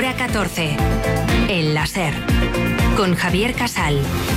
Hora 14. El láser. Con Javier Casal.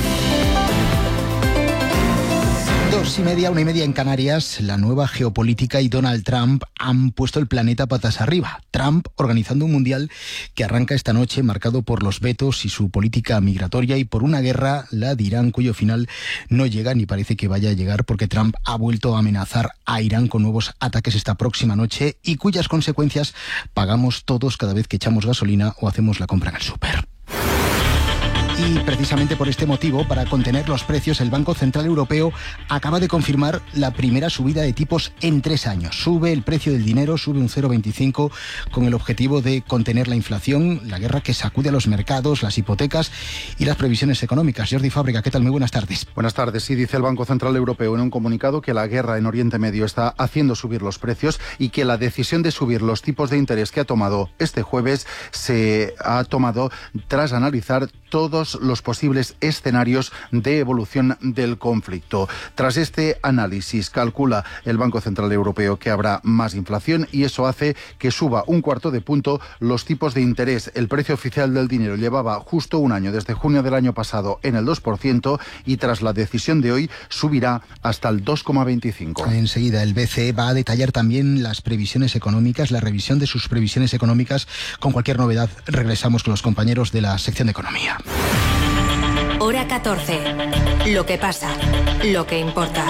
2:30, 1:30 en Canarias. La nueva geopolítica y Donald Trump han puesto el planeta patas arriba. Trump organizando un mundial que arranca esta noche marcado por los vetos y su política migratoria y por una guerra, la de Irán, cuyo final no llega ni parece que vaya a llegar porque Trump ha vuelto a amenazar a Irán con nuevos ataques esta próxima noche y cuyas consecuencias pagamos todos cada vez que echamos gasolina o hacemos la compra en el súper. Y precisamente por este motivo, para contener los precios, el Banco Central Europeo acaba de confirmar la primera subida de tipos en 3 años. Sube el precio del dinero, sube un 0,25 con el objetivo de contener la inflación, la guerra que sacude a los mercados, las hipotecas y las previsiones económicas. Jordi Fábrega, ¿qué tal? Muy buenas tardes. Buenas tardes. Sí, dice el Banco Central Europeo en un comunicado que la guerra en Oriente Medio está haciendo subir los precios y que la decisión de subir los tipos de interés que ha tomado este jueves se ha tomado tras analizar todos los posibles escenarios de evolución del conflicto. Tras este análisis, calcula el Banco Central Europeo que habrá más inflación y eso hace que suba 1/4 de punto los tipos de interés. El precio oficial del dinero llevaba justo un año, desde junio del año pasado, en el 2% y tras la decisión de hoy subirá hasta el 2,25. Enseguida el BCE va a detallar también las previsiones económicas, la revisión de sus previsiones económicas. Con cualquier novedad regresamos con los compañeros de la sección de Economía. Hora 14. Lo que pasa, lo que importa.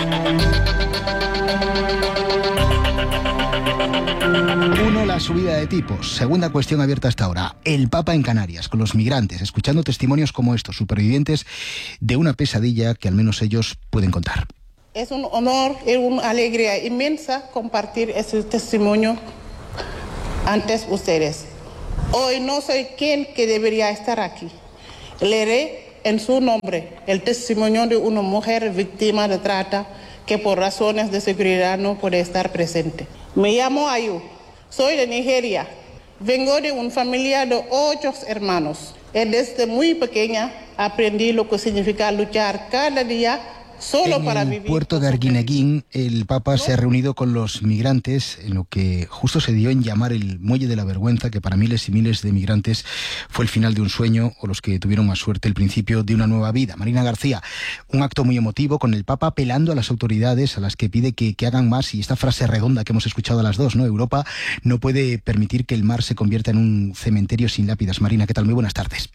1. La subida de tipos. Segunda cuestión abierta hasta ahora. El Papa en Canarias, con los migrantes, escuchando testimonios como estos, supervivientes de una pesadilla que al menos ellos pueden contar. Es un honor y una alegría inmensa compartir ese testimonio ante ustedes. Hoy no soy quien que debería estar aquí. Leeré en su nombre el testimonio de una mujer víctima de trata que por razones de seguridad no puede estar presente. Me llamo Ayu, soy de Nigeria, vengo de una familia de 8 hermanos. Desde muy pequeña aprendí lo que significa luchar cada día solo para vivir. En el puerto de Arguineguín, el Papa se ha reunido con los migrantes en lo que justo se dio en llamar el Muelle de la Vergüenza, que para miles y miles de migrantes fue el final de un sueño o los que tuvieron más suerte el principio de una nueva vida. Marina García, un acto muy emotivo con el Papa apelando a las autoridades a las que pide que hagan más y esta frase redonda que hemos escuchado a las dos, ¿no? Europa no puede permitir que el mar se convierta en un cementerio sin lápidas. Marina, ¿qué tal? Muy buenas tardes.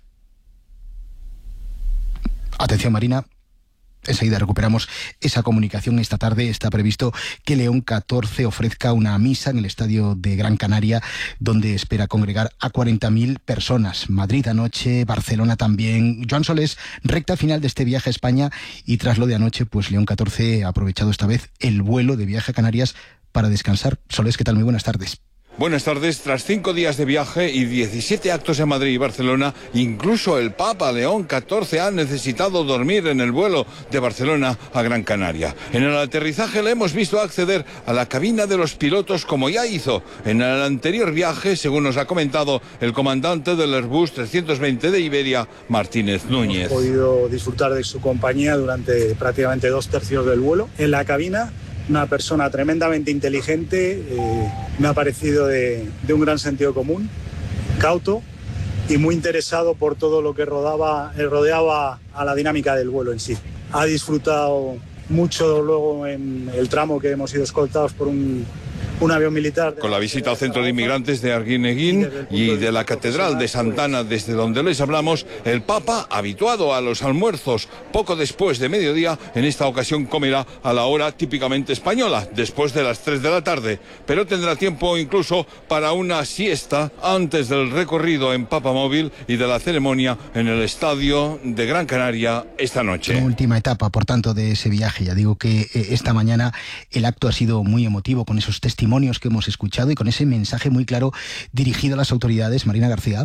Atención, Marina. Enseguida recuperamos esa comunicación. Esta tarde está previsto que León XIV ofrezca una misa en el estadio de Gran Canaria, donde espera congregar a 40.000 personas. Madrid anoche, Barcelona también. Joan Solés, recta final de este viaje a España y tras lo de anoche, pues León XIV ha aprovechado esta vez el vuelo de viaje a Canarias para descansar. Solés, ¿qué tal? Muy buenas tardes. Buenas tardes. Tras 5 días de viaje y 17 actos en Madrid y Barcelona, incluso el Papa León XIV ha necesitado dormir en el vuelo de Barcelona a Gran Canaria. En el aterrizaje le hemos visto acceder a la cabina de los pilotos como ya hizo en el anterior viaje, según nos ha comentado el comandante del Airbus 320 de Iberia, Martínez Núñez. Hemos podido disfrutar de su compañía durante prácticamente 2/3 del vuelo. En la cabina, una persona tremendamente inteligente, me ha parecido de un gran sentido común, cauto y muy interesado por todo lo que rodeaba a la dinámica del vuelo en sí. Ha disfrutado mucho luego en el tramo que hemos sido escoltados por un avión militar. Con la visita al centro de inmigrantes de Arguineguín y de la Catedral de Santana, desde donde les hablamos, el Papa, habituado a los almuerzos poco después de mediodía, en esta ocasión comerá a la hora típicamente española, después de las 3 de la tarde, pero tendrá tiempo incluso para una siesta antes del recorrido en Papamóvil y de la ceremonia en el estadio de Gran Canaria esta noche. La última etapa, por tanto, de ese viaje. Ya digo que esta mañana el acto ha sido muy emotivo con esos testimonios que hemos escuchado y con ese mensaje muy claro dirigido a las autoridades. Marina García.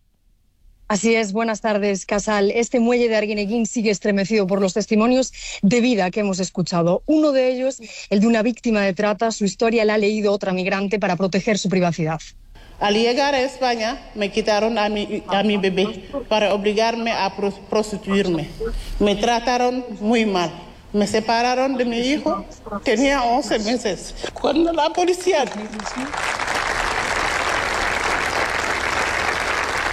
Así es, buenas tardes, Casal. Este muelle de Arguineguín sigue estremecido por los testimonios de vida que hemos escuchado. Uno de ellos, el de una víctima de trata. Su historia la ha leído otra migrante para proteger su privacidad. Al llegar a España, me quitaron a mi bebé para obligarme a prostituirme. Me trataron muy mal. Me separaron de mi hijo, tenía 11 meses. Cuando la policía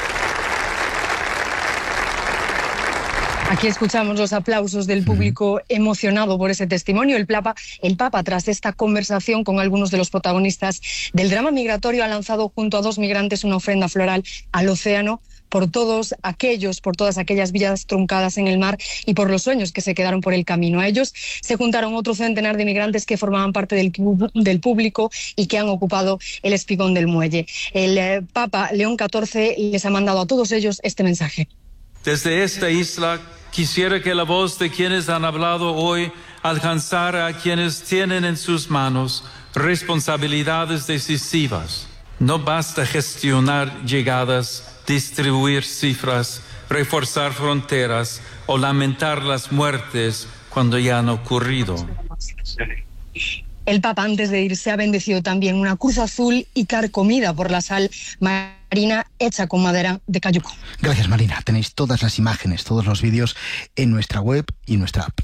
Aquí escuchamos los aplausos del público emocionado por ese testimonio. El Papa, tras esta conversación con algunos de los protagonistas del drama migratorio, ha lanzado junto a 2 migrantes una ofrenda floral al océano por todas aquellas vidas truncadas en el mar y por los sueños que se quedaron por el camino. A ellos se juntaron otro centenar de migrantes que formaban parte del público y que han ocupado el espigón del muelle. El Papa León XIV les ha mandado a todos ellos este mensaje. Desde esta isla quisiera que la voz de quienes han hablado hoy alcanzara a quienes tienen en sus manos responsabilidades decisivas. No basta gestionar llegadas, distribuir cifras, reforzar fronteras o lamentar las muertes cuando ya han ocurrido. El Papa, antes de irse, ha bendecido también una cruz azul y carcomida por la sal marina hecha con madera de cayuco. Gracias, Marina. Tenéis todas las imágenes, todos los vídeos en nuestra web y nuestra app.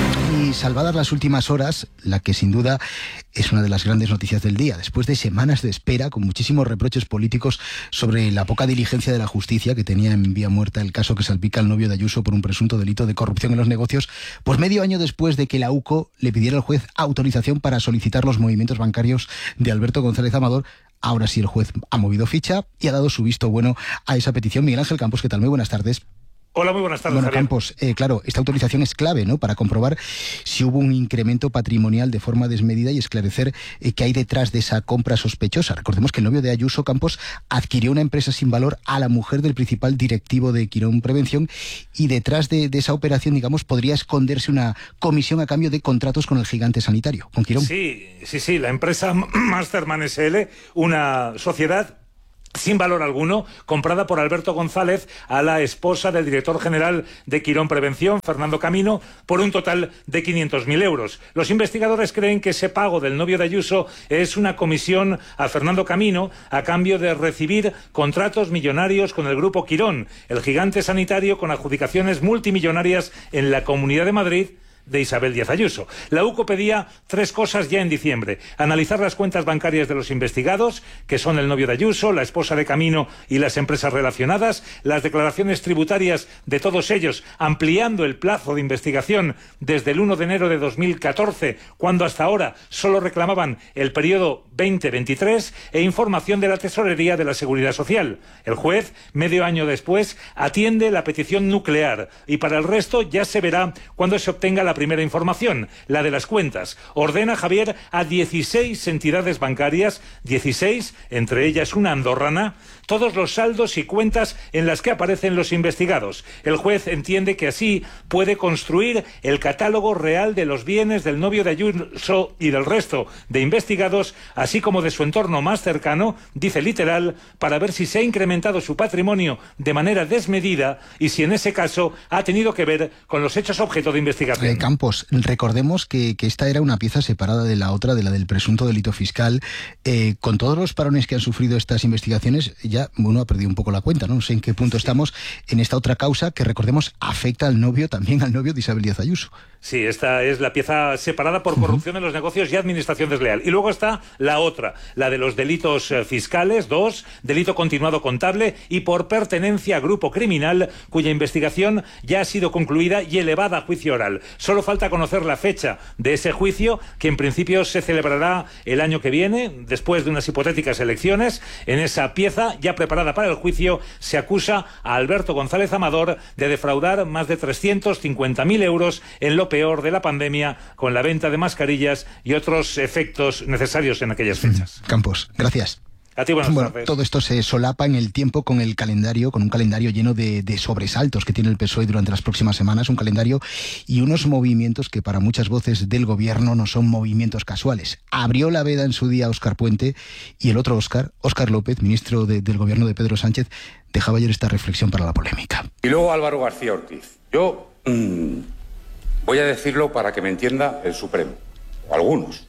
Y salvadas las últimas horas, la que sin duda es una de las grandes noticias del día, después de semanas de espera con muchísimos reproches políticos sobre la poca diligencia de la justicia, que tenía en vía muerta el caso que salpica al novio de Ayuso por un presunto delito de corrupción en los negocios, pues medio año después de que la UCO le pidiera al juez autorización para solicitar los movimientos bancarios de Alberto González Amador, ahora sí el juez ha movido ficha y ha dado su visto bueno a esa petición. Miguel Ángel Campos, ¿qué tal? Muy buenas tardes. Hola, muy buenas tardes, Bueno, Javier. Campos, claro, esta autorización es clave, ¿no?, para comprobar si hubo un incremento patrimonial de forma desmedida y esclarecer qué hay detrás de esa compra sospechosa. Recordemos que el novio de Ayuso, Campos, adquirió una empresa sin valor a la mujer del principal directivo de Quirón Prevención y detrás de esa operación, digamos, podría esconderse una comisión a cambio de contratos con el gigante sanitario, con Quirón. Sí, la empresa Masterman SL, una sociedad sin valor alguno, comprada por Alberto González a la esposa del director general de Quirón Prevención, Fernando Camino, por un total de 500.000 euros. Los investigadores creen que ese pago del novio de Ayuso es una comisión a Fernando Camino a cambio de recibir contratos millonarios con el grupo Quirón, el gigante sanitario con adjudicaciones multimillonarias en la Comunidad de Madrid de Isabel Díaz Ayuso. La UCO pedía 3 cosas ya en diciembre: analizar las cuentas bancarias de los investigados, que son el novio de Ayuso, la esposa de Camino y las empresas relacionadas, las declaraciones tributarias de todos ellos, ampliando el plazo de investigación desde el 1 de enero de 2014, cuando hasta ahora solo reclamaban el periodo 2023, e información de la Tesorería de la Seguridad Social. El juez, medio año después, atiende la petición nuclear y para el resto ya se verá cuando se obtenga la primera información, la de las cuentas. Ordena, Javier, a 16 entidades bancarias, 16, entre ellas una andorrana, todos los saldos y cuentas en las que aparecen los investigados. El juez entiende que así puede construir el catálogo real de los bienes del novio de Ayuso y del resto de investigados, así como de su entorno más cercano, dice literal, para ver si se ha incrementado su patrimonio de manera desmedida y si en ese caso ha tenido que ver con los hechos objeto de investigación. Campos, recordemos que esta era una pieza separada de la otra, de la del presunto delito fiscal. Con todos los parones que han sufrido estas investigaciones, ya uno ha perdido un poco la cuenta, ¿no? No sé en qué punto estamos en esta otra causa que, recordemos, afecta al novio, también al novio de Isabel Díaz Ayuso. Sí, esta es la pieza separada por corrupción en los negocios y administración desleal. Y luego está la otra, la de los delitos fiscales, 2, delito continuado contable y por pertenencia a grupo criminal, cuya investigación ya ha sido concluida y elevada a juicio oral. Solo falta conocer la fecha de ese juicio, que en principio se celebrará el año que viene, después de unas hipotéticas elecciones. En esa pieza, ya preparada para el juicio, se acusa a Alberto González Amador de defraudar más de 350.000 euros en lo peor de la pandemia, con la venta de mascarillas y otros efectos necesarios en aquellas fechas. Campos, gracias. A ti, buenas tardes. Todo esto se solapa en el tiempo con el calendario, con un calendario lleno de sobresaltos que tiene el PSOE durante las próximas semanas, un calendario y unos movimientos que para muchas voces del gobierno no son movimientos casuales. Abrió la veda en su día Óscar Puente y el otro Óscar López, ministro del gobierno de Pedro Sánchez, dejaba ayer esta reflexión para la polémica. Y luego Álvaro García Ortiz. Yo voy a decirlo para que me entienda el Supremo, o algunos.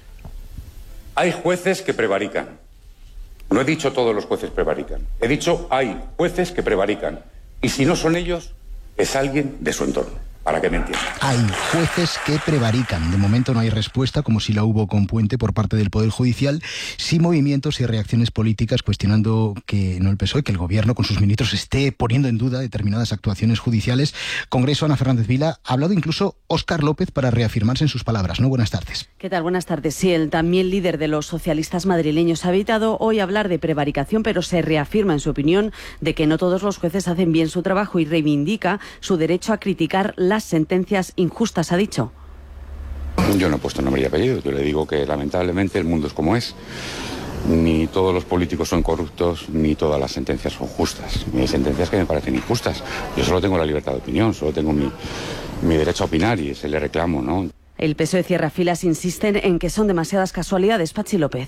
Hay jueces que prevarican. No he dicho todos los jueces prevarican. He dicho hay jueces que prevarican. Y si no son ellos, es alguien de su entorno. para que me entienda. Hay jueces que prevarican. De momento no hay respuesta, como si la hubo con Puente por parte del Poder Judicial, sí movimientos y reacciones políticas cuestionando que no el PSOE, que el Gobierno con sus ministros esté poniendo en duda determinadas actuaciones judiciales. Congreso, Ana Fernández Vila, ha hablado incluso Óscar López para reafirmarse en sus palabras. ¿No? Buenas tardes. ¿Qué tal? Buenas tardes. Sí, el también líder de los socialistas madrileños ha evitado hoy hablar de prevaricación, pero se reafirma en su opinión de que no todos los jueces hacen bien su trabajo y reivindica su derecho a criticar las sentencias injustas, ha dicho. Yo no he puesto nombre y apellido, yo le digo que lamentablemente el mundo es como es. Ni todos los políticos son corruptos, ni todas las sentencias son justas. Hay sentencias que me parecen injustas. Yo solo tengo la libertad de opinión, solo tengo mi derecho a opinar y ese le reclamo, ¿no? El PSOE cierra filas, insisten en que son demasiadas casualidades. Pachi López.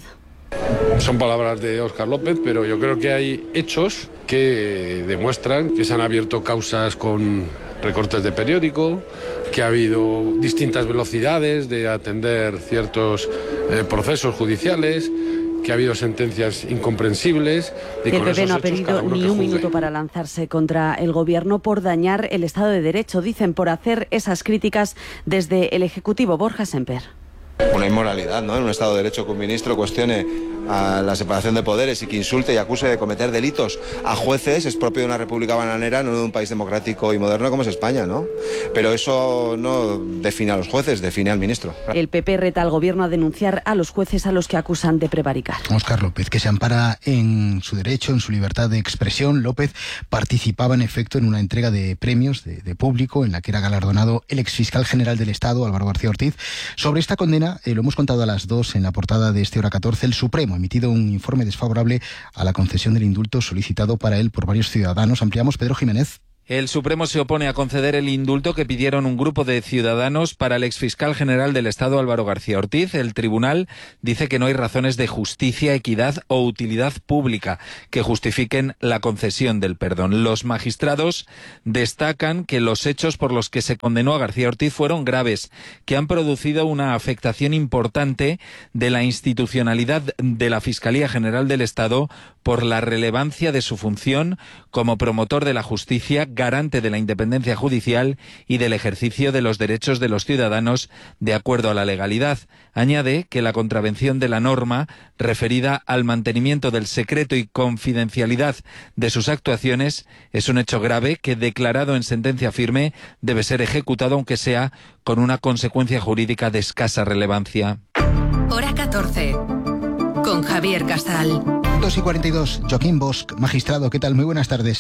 Son palabras de Óscar López, pero yo creo que hay hechos que demuestran que se han abierto causas con recortes de periódico, que ha habido distintas velocidades de atender ciertos procesos judiciales, que ha habido sentencias incomprensibles. Y el PP no ha pedido ni un minuto para lanzarse contra el Gobierno por dañar el Estado de Derecho, dicen, por hacer esas críticas desde el Ejecutivo. Borja Semper. Una inmoralidad, ¿no? En un Estado de Derecho que un ministro cuestione a la separación de poderes y que insulte y acuse de cometer delitos a jueces es propio de una república bananera, no de un país democrático y moderno como es España, ¿no? Pero eso no define a los jueces, define al ministro. El PP reta al Gobierno a denunciar a los jueces a los que acusan de prevaricar. Óscar López, que se ampara en su derecho, en su libertad de expresión. López participaba en efecto en una entrega de premios de público en la que era galardonado el exfiscal general del Estado, Álvaro García Ortiz. Sobre esta condena, lo hemos contado a las 2 en la portada de este Hora 14, el Supremo ha emitido un informe desfavorable a la concesión del indulto solicitado para él por varios ciudadanos. Ampliamos, Pedro Jiménez. El Supremo se opone a conceder el indulto que pidieron un grupo de ciudadanos para el exfiscal general del Estado, Álvaro García Ortiz. El tribunal dice que no hay razones de justicia, equidad o utilidad pública que justifiquen la concesión del perdón. Los magistrados destacan que los hechos por los que se condenó a García Ortiz fueron graves, que han producido una afectación importante de la institucionalidad de la Fiscalía General del Estado por la relevancia de su función como promotor de la justicia, garante de la independencia judicial y del ejercicio de los derechos de los ciudadanos de acuerdo a la legalidad. Añade que la contravención de la norma referida al mantenimiento del secreto y confidencialidad de sus actuaciones es un hecho grave que, declarado en sentencia firme, debe ser ejecutado aunque sea con una consecuencia jurídica de escasa relevancia. Hora 14. Con Javier Casal. 2:42. Joaquín Bosch, magistrado, ¿qué tal? Muy buenas tardes.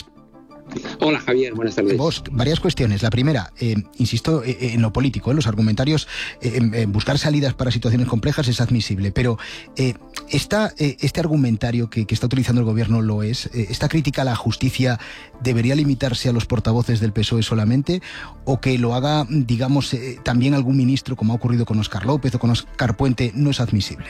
Hola Javier, buenas tardes. Bosch, varias cuestiones. La primera, insisto en lo político, en los argumentarios, buscar salidas para situaciones complejas es admisible, pero este argumentario que está utilizando el Gobierno lo es. ¿Esta crítica a la justicia debería limitarse a los portavoces del PSOE solamente o que lo haga, digamos, también algún ministro, como ha ocurrido con Óscar López o con Óscar Puente, no es admisible?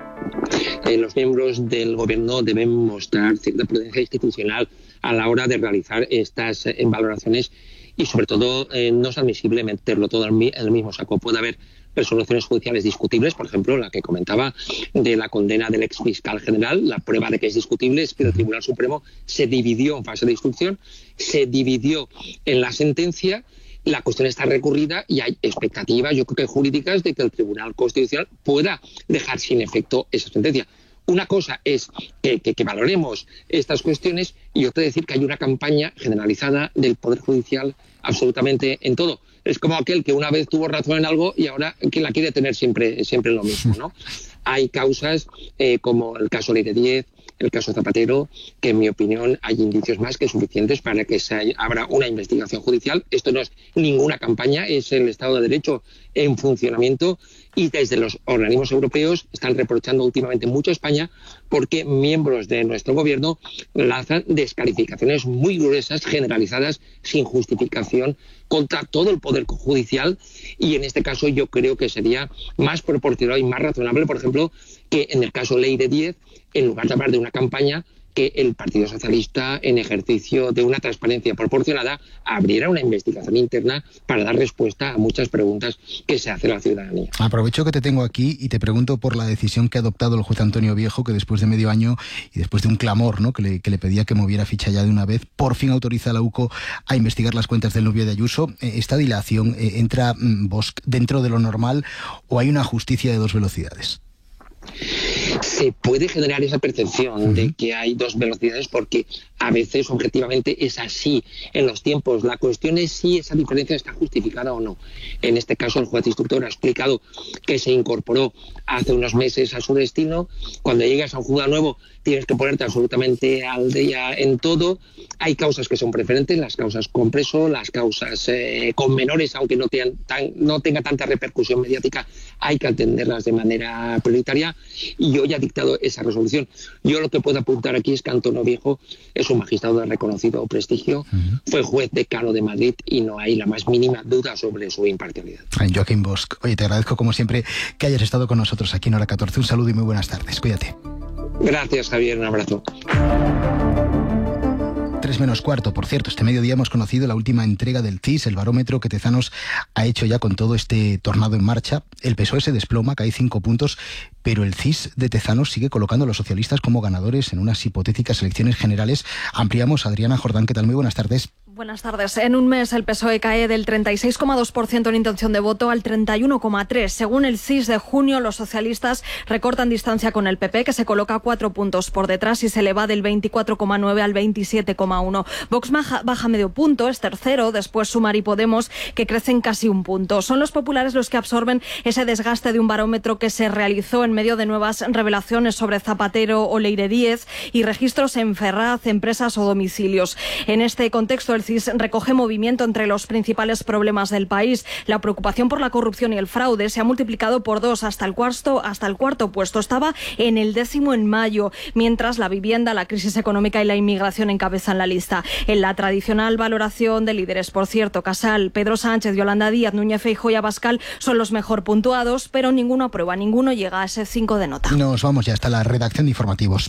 Los miembros del Gobierno deben mostrar cierta prudencia institucional a la hora de realizar estas valoraciones y, sobre todo, no es admisible meterlo todo en el mismo saco. Puede haber resoluciones judiciales discutibles, por ejemplo, la que comentaba de la condena del exfiscal general. La prueba de que es discutible es que el Tribunal Supremo se dividió en fase de instrucción, se dividió en la sentencia. La cuestión está recurrida y hay expectativas, yo creo que jurídicas, de que el Tribunal Constitucional pueda dejar sin efecto esa sentencia. Una cosa es que valoremos estas cuestiones y otra decir que hay una campaña generalizada del Poder Judicial absolutamente en todo. Es como aquel que una vez tuvo razón en algo y ahora que la quiere tener siempre lo mismo, ¿no? Hay causas como el caso Ley de 10, el caso Zapatero, que en mi opinión hay indicios más que suficientes para que abra una investigación judicial. Esto no es ninguna campaña, es el Estado de Derecho en funcionamiento y desde los organismos europeos están reprochando últimamente mucho a España porque miembros de nuestro gobierno lanzan descalificaciones muy gruesas, generalizadas, sin justificación contra todo el poder judicial y en este caso yo creo que sería más proporcional y más razonable, por ejemplo, que en el caso Ley de 10, en lugar de hablar de una campaña, que el Partido Socialista, en ejercicio de una transparencia proporcionada, abriera una investigación interna para dar respuesta a muchas preguntas que se hace la ciudadanía. Aprovecho que te tengo aquí y te pregunto por la decisión que ha adoptado el juez Antonio Viejo, que después de medio año y después de un clamor, ¿no?, que le pedía que moviera ficha ya de una vez, por fin autoriza a la UCO a investigar las cuentas del novio de Ayuso. ¿Esta dilación entra Vox dentro de lo normal o hay una justicia de dos velocidades? Se puede generar esa percepción de que hay dos velocidades porque a veces objetivamente es así en los tiempos. La cuestión es si esa diferencia está justificada o no. En este caso el juez instructor ha explicado que se incorporó hace unos meses a su destino. Cuando llegas a un juzgado nuevo tienes que ponerte absolutamente al día en todo. Hay causas que son preferentes, las causas con preso, las causas con menores, aunque no tenga tanta repercusión mediática, hay que atenderlas de manera prioritaria, y hoy ha dictado esa resolución. Yo lo que puedo apuntar aquí es que Antonio Viejo es un magistrado de reconocido prestigio, fue juez decano de Madrid y no hay la más mínima duda sobre su imparcialidad. Joaquín Bosch, oye, te agradezco como siempre que hayas estado con nosotros aquí en Hora 14. Un saludo y muy buenas tardes. Cuídate. Gracias, Javier. Un abrazo. 3 menos cuarto. Por cierto, este mediodía hemos conocido la última entrega del CIS, el barómetro que Tezanos ha hecho ya con todo este tornado en marcha. El PSOE se desploma, cae 5 puntos, pero el CIS de Tezanos sigue colocando a los socialistas como ganadores en unas hipotéticas elecciones generales. Ampliamos. Adriana Jordán, ¿qué tal? Muy buenas tardes. Buenas tardes. En un mes el PSOE cae del 36,2% en intención de voto al 31,3%. Según el CIS de junio, los socialistas recortan distancia con el PP, que se coloca 4 puntos por detrás y se le va del 24,9 al 27,1. Vox baja medio punto, es tercero, después Sumar y Podemos, que crecen casi un punto. Son los populares los que absorben ese desgaste de un barómetro que se realizó en medio de nuevas revelaciones sobre Zapatero o Leire Díez y registros en Ferraz, empresas o domicilios. En este contexto, el CIS recoge movimiento entre los principales problemas del país. La preocupación por la corrupción y el fraude se ha multiplicado por 2 hasta el cuarto puesto. Estaba en el 10º en mayo, mientras la vivienda, la crisis económica y la inmigración encabezan la lista. En la tradicional valoración de líderes, por cierto, Casal, Pedro Sánchez, Yolanda Díaz, Núñez Feijóo y Abascal son los mejor puntuados, pero ninguno aprueba, ninguno llega a ese 5 de nota. Nos vamos ya hasta la redacción de informativos.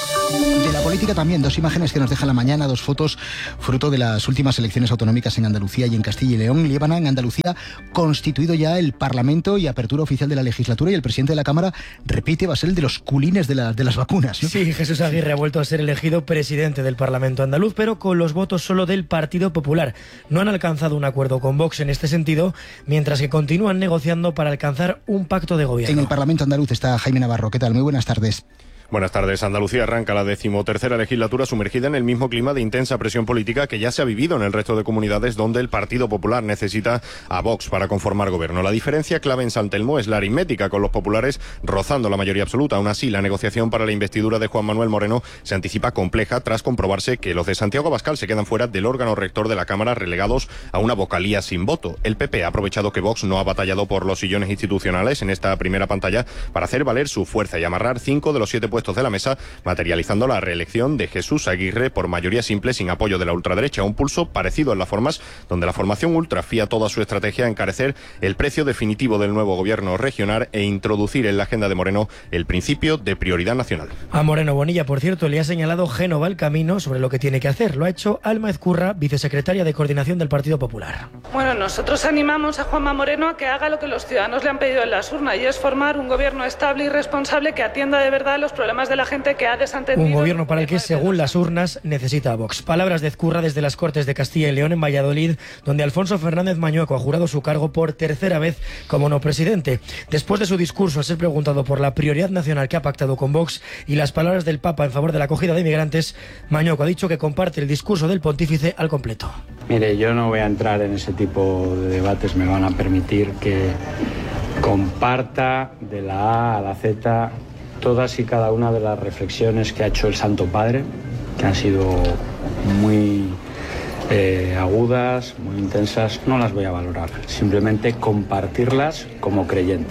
De la política también, 2 imágenes que nos deja la mañana, 2 fotos fruto de las últimas elecciones autonómicas en Andalucía y en Castilla y León. Llevan en Andalucía constituido ya el Parlamento y apertura oficial de la legislatura, y el presidente de la Cámara repite, va a ser el de los culines de las vacunas, ¿no? Sí, Jesús Aguirre ha vuelto a ser elegido presidente del Parlamento andaluz, pero con los votos solo del Partido Popular. No han alcanzado un acuerdo con Vox en este sentido, mientras que continúan negociando para alcanzar un pacto de gobierno. En el Parlamento andaluz está Jaime Navarro. ¿Qué tal? Muy buenas tardes. Buenas tardes. Andalucía arranca la 13ª legislatura sumergida en el mismo clima de intensa presión política que ya se ha vivido en el resto de comunidades donde el Partido Popular necesita a Vox para conformar gobierno. La diferencia clave en San Telmo es la aritmética, con los populares rozando la mayoría absoluta. Aún así, la negociación para la investidura de Juan Manuel Moreno se anticipa compleja tras comprobarse que los de Santiago Abascal se quedan fuera del órgano rector de la Cámara, relegados a una vocalía sin voto. El PP ha aprovechado que Vox no ha batallado por los sillones institucionales en esta primera pantalla para hacer valer su fuerza y amarrar 5 de los 7 puestos de la mesa, materializando la reelección de Jesús Aguirre por mayoría simple sin apoyo de la ultraderecha. Un pulso parecido en las formas, donde la formación ultra fía toda su estrategia a encarecer el precio definitivo del nuevo gobierno regional e introducir en la agenda de Moreno el principio de prioridad nacional. A Moreno Bonilla, por cierto, le ha señalado Génova el camino sobre lo que tiene que hacer. Lo ha hecho Alma Ezcurra, vicesecretaria de Coordinación del Partido Popular. Bueno, nosotros animamos a Juanma Moreno a que haga lo que los ciudadanos le han pedido en las urnas, y es formar un gobierno estable y responsable que atienda de verdad los problemas de la gente que ha desentendido. Un gobierno para el que, según las urnas, necesita a Vox. Palabras de Ezcurra desde las Cortes de Castilla y León en Valladolid, donde Alfonso Fernández Mañueco ha jurado su cargo por tercera vez como no presidente. Después de su discurso, al ser preguntado por la prioridad nacional que ha pactado con Vox y las palabras del Papa en favor de la acogida de inmigrantes, Mañueco ha dicho que comparte el discurso del pontífice al completo. Mire, yo no voy a entrar en ese tipo de debates, me van a permitir que comparta de la A a la Z todas y cada una de las reflexiones que ha hecho el Santo Padre, que han sido muy agudas, muy intensas. No las voy a valorar, simplemente compartirlas como creyente.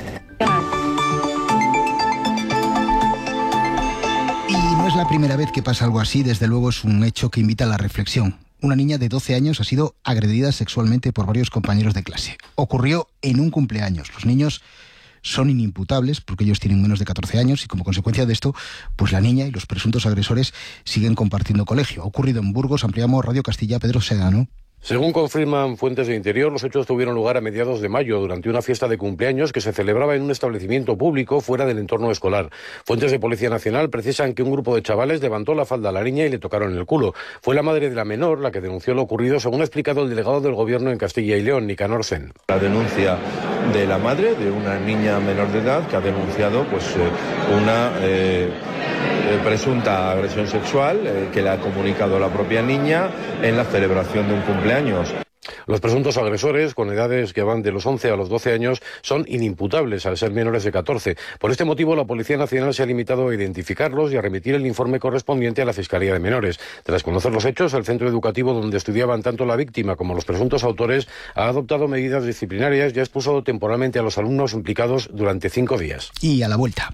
Y no es la primera vez que pasa algo así, desde luego es un hecho que invita a la reflexión. Una niña de 12 años ha sido agredida sexualmente por varios compañeros de clase. Ocurrió en un cumpleaños. Los niños son inimputables porque ellos tienen menos de 14 años y como consecuencia de esto, pues la niña y los presuntos agresores siguen compartiendo colegio. Ha ocurrido en Burgos. Ampliamos Radio Castilla. Pedro Sedano. Según confirman fuentes de Interior, los hechos tuvieron lugar a mediados de mayo durante una fiesta de cumpleaños que se celebraba en un establecimiento público fuera del entorno escolar. Fuentes de Policía Nacional precisan que un grupo de chavales levantó la falda a la niña y le tocaron el culo. Fue la madre de la menor la que denunció lo ocurrido, según ha explicado el delegado del Gobierno en Castilla y León, Nicanor Sen. La denuncia de la madre de una niña menor de edad que ha denunciado una presunta agresión sexual que le ha comunicado la propia niña en la celebración de un cumpleaños. Los presuntos agresores, con edades que van de los 11 a los 12 años, son inimputables al ser menores de 14. Por este motivo, la Policía Nacional se ha limitado a identificarlos y a remitir el informe correspondiente a la Fiscalía de Menores. Tras conocer los hechos, el centro educativo donde estudiaban tanto la víctima como los presuntos autores ha adoptado medidas disciplinarias y ha expulsado temporalmente a los alumnos implicados durante 5 días. Y a la vuelta.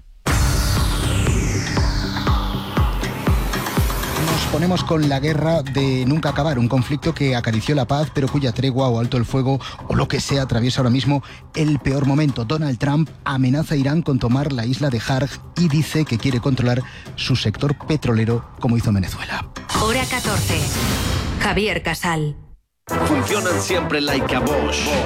Ponemos con la guerra de nunca acabar, un conflicto que acarició la paz, pero cuya tregua o alto el fuego o lo que sea atraviesa ahora mismo el peor momento. Donald Trump amenaza a Irán con tomar la isla de Harg y dice que quiere controlar su sector petrolero como hizo Venezuela. Hora 14. Javier Casal. Funcionan siempre like a Bosch.